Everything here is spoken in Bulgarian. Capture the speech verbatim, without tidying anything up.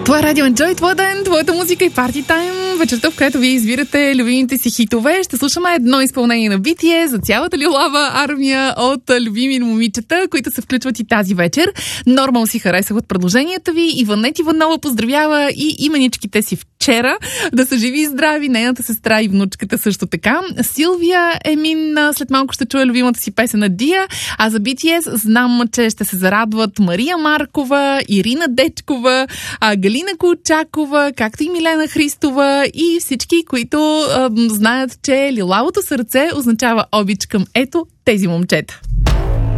Това е Радио Enjoy, твой ден, твоята музика и парти тайм. Вечерта, в която вие избирате любимите си хитове. Ще слушаме едно изпълнение на Би Ти Ес за цялата люлава армия от любими момичета, които се включват и тази вечер. Нормал си харесах от предложенията ви. Иванет Иванова поздравява и именичките си вчера. Да са живи и здрави, нейната сестра и внучката също така. Силвия Емин след малко ще чуе любимата си песен на Дия. А за Би Ти Ес знам, че ще се зарадват Мария Маркова, Ирина Дечкова, Галина Колчакова, както и Милена Христова и всички, които а, знаят, че лилавото сърце означава обич към ето тези момчета.